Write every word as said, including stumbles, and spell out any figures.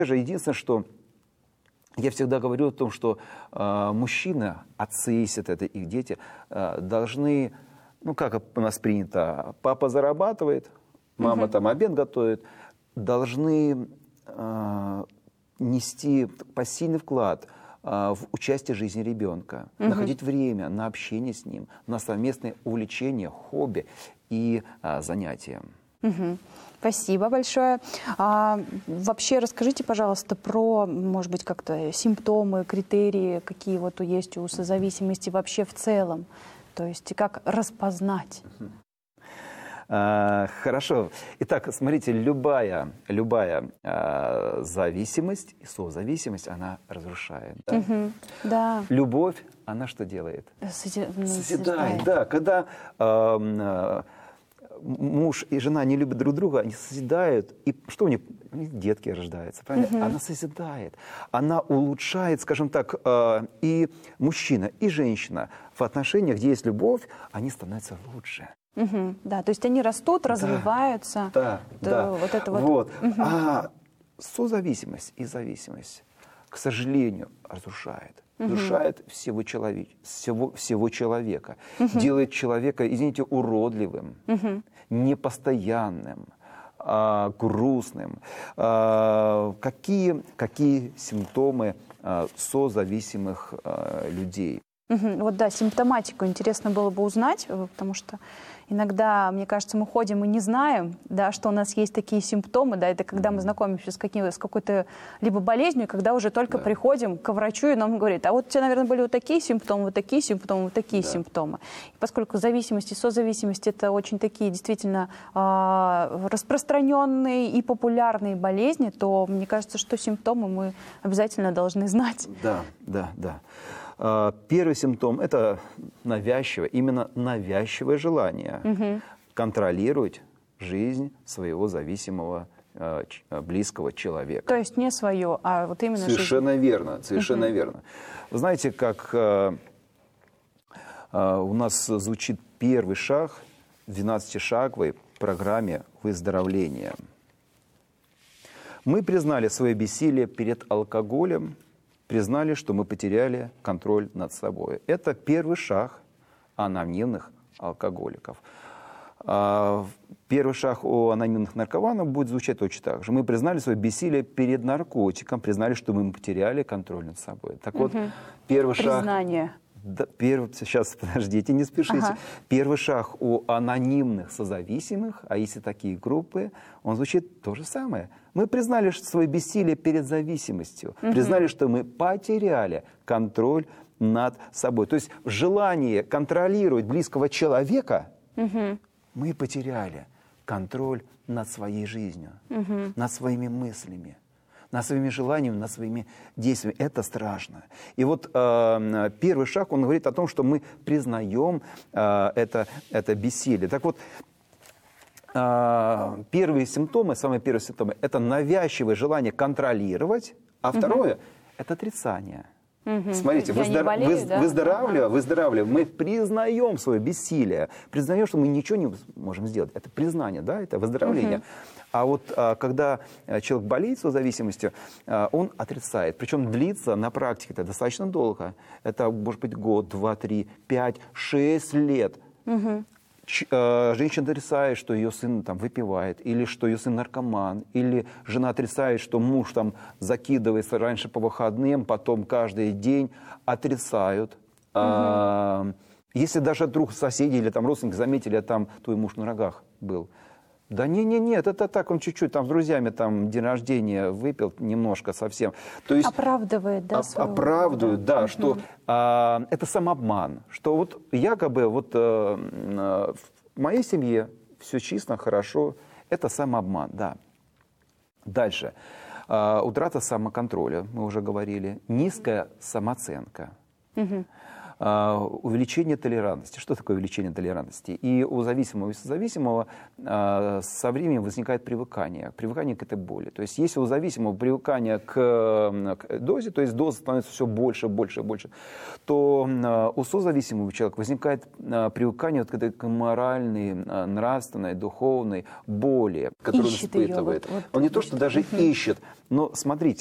Единственное, что я всегда говорю о том, что э, мужчины, отцы, если это их дети, э, должны, ну как у нас принято, папа зарабатывает, мама угу. там обед готовит, должны э, нести посильный вклад э, в участие в жизни ребенка, угу. находить время на общение с ним, на совместные увлечения, хобби и э, занятия. Угу. Спасибо большое. А, вообще расскажите, пожалуйста, про, может быть, как-то симптомы, критерии, какие вот есть у созависимости вообще в целом. То есть как распознать? А, хорошо. Итак, смотрите, любая, любая а, зависимость, созависимость, она разрушает. Да? Угу. Да. Любовь, она что делает? Сози... Созидает. Да, когда... А, муж и жена не любят друг друга, они созидают, и что у них? У них детки рождаются, правильно? Uh-huh. Она созидает, она улучшает, скажем так, э, и мужчина, и женщина в отношениях, где есть любовь, они становятся лучше. Uh-huh. Да, то есть они растут, развиваются. Да, да. да. Вот это вот. вот. Uh-huh. А созависимость и зависимость, к сожалению, разрушает. Разрушает всего, человек, всего, всего человека. Uh-huh. Делает человека, извините, уродливым, uh-huh. непостоянным, а, грустным. А, какие, какие симптомы а, созависимых а, людей? Uh-huh. Вот да, симптоматику интересно было бы узнать, потому что иногда, мне кажется, мы ходим и не знаем, да, что у нас есть такие симптомы, да, это когда мы знакомимся с, каким, с какой-то либо болезнью, когда уже только да. приходим к врачу, и нам говорит, а вот у тебя, наверное, были вот такие симптомы, вот такие симптомы, вот такие да. симптомы. И поскольку зависимость и созависимость — это очень такие действительно э, распространенные и популярные болезни, то мне кажется, что симптомы мы обязательно должны знать. Да, да, да. Первый симптом – это навязчивое, именно навязчивое желание угу. контролировать жизнь своего зависимого близкого человека. То есть не свое, а вот именно Совершенно жизнь. верно, совершенно угу. верно. Вы знаете, как э, э, у нас звучит первый шаг в двенадцатишаговой программе выздоровления. Мы признали свое бессилие перед алкоголем, признали, что мы потеряли контроль над собой. Это первый шаг анонимных алкоголиков. Первый шаг у анонимных наркоманов будет звучать точно так же. Мы признали свое бессилие перед наркотиком, признали, что мы потеряли контроль над собой. Так вот, угу. первый шаг... Признание. Да, первый, сейчас, подождите, не спешите. Ага. Первый шаг у анонимных созависимых, а если такие группы, он звучит то же самое. Мы признали свое бессилие перед зависимостью, угу. признали, что мы потеряли контроль над собой. То есть желание контролировать близкого человека, угу. мы потеряли контроль над своей жизнью, угу. над своими мыслями, над своими желаниями, над своими действиями. Это страшно. И вот э, первый шаг, он говорит о том, что мы признаем э, это, это бессилие. Так вот, э, первые симптомы, самые первые симптомы, это навязчивое желание контролировать, а второе, угу. это отрицание. Угу. Смотрите, выздор... болею, вы... да? выздоравливая, ага. выздоравливая, мы признаем свое бессилие, признаем, что мы ничего не можем сделать. Это признание, да, это выздоровление. Угу. А вот а, когда человек болеет созависимостью, а, он отрицает. Причем длится на практике это достаточно долго. Это может быть год, два, три, пять, шесть лет. Угу. Ч, а, женщина отрицает, что ее сын там выпивает, или что ее сын наркоман, или жена отрицает, что муж там закидывается раньше по выходным, потом каждый день отрицают. Угу. А, если даже вдруг соседи или там родственники заметили, а там твой муж на рогах был. Да не, не, нет, это так, он чуть-чуть там с друзьями там день рождения выпил немножко совсем. То есть оправдывает, да? Оп- оправдывают, да, да угу. что а, это самообман, что вот якобы вот а, в моей семье все чисто, хорошо, это самообман, да. Дальше. А, утрата самоконтроля, мы уже говорили, низкая самооценка. Угу. увеличение толерантности. Что такое увеличение толерантности? И у зависимого и созависимого со временем возникает привыкание, привыкание к этой боли. То есть если у зависимого привыкание к, к дозе, то есть доза становится все больше, больше, больше, то у созависимого человека возникает привыкание вот к этой моральной, нравственной, духовной боли, которую ищет он испытывает. Ее, вот, вот, он не то, что даже ищет, но смотрите,